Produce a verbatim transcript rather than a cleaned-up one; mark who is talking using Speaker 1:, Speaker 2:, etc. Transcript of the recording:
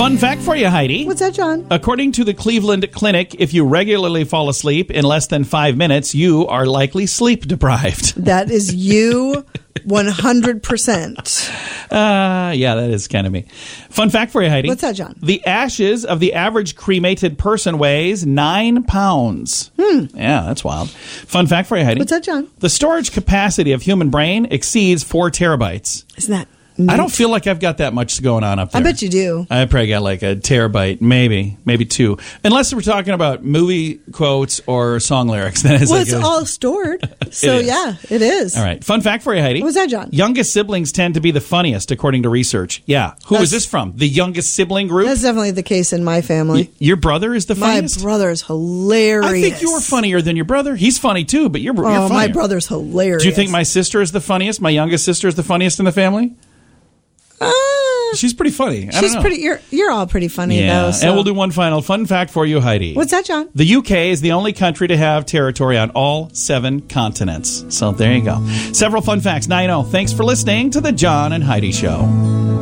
Speaker 1: Fun fact for you, Heidi.
Speaker 2: What's that, John?
Speaker 1: According to the Cleveland Clinic, if you regularly fall asleep in less than five minutes, you are likely sleep deprived.
Speaker 2: That is you one hundred percent.
Speaker 1: Uh, yeah, that is kind of me. Fun fact for you, Heidi.
Speaker 2: What's that, John?
Speaker 1: The ashes of the average cremated person weighs nine pounds.
Speaker 2: Hmm.
Speaker 1: Yeah, that's wild. Fun fact for you, Heidi.
Speaker 2: What's that, John?
Speaker 1: The storage capacity of human brain exceeds four terabytes.
Speaker 2: Isn't that neat?
Speaker 1: I don't feel like I've got that much going on up there.
Speaker 2: I bet you do.
Speaker 1: I probably got like a terabyte, maybe, maybe two. Unless we're talking about movie quotes or song lyrics. Then it's
Speaker 2: well,
Speaker 1: like
Speaker 2: it's
Speaker 1: a,
Speaker 2: all stored. So,
Speaker 1: is.
Speaker 2: yeah, it is.
Speaker 1: All right. Fun fact for you, Heidi.
Speaker 2: What's that, John?
Speaker 1: Youngest siblings tend to be the funniest, according to research. Yeah. Who
Speaker 2: That's-
Speaker 1: is this from? The youngest sibling group?
Speaker 2: That's definitely the case in my family.
Speaker 1: Y- your brother is the
Speaker 2: My
Speaker 1: funniest?
Speaker 2: brother's hilarious.
Speaker 1: I think you're funnier than your brother. He's funny, too, but you're, you're
Speaker 2: Oh,
Speaker 1: funnier.
Speaker 2: my brother's hilarious.
Speaker 1: Do you think my sister is the funniest? My youngest sister is the funniest in the family?
Speaker 2: Uh,
Speaker 1: She's pretty funny. I
Speaker 2: she's
Speaker 1: don't know.
Speaker 2: pretty. You're you're all pretty funny
Speaker 1: Yeah.
Speaker 2: though. So.
Speaker 1: And we'll do one final fun fact for you, Heidi.
Speaker 2: What's that, John?
Speaker 1: The U K is the only country to have territory on all seven continents. So there you go. Several fun facts. nine oh. Thanks for listening to the John and Heidi Show.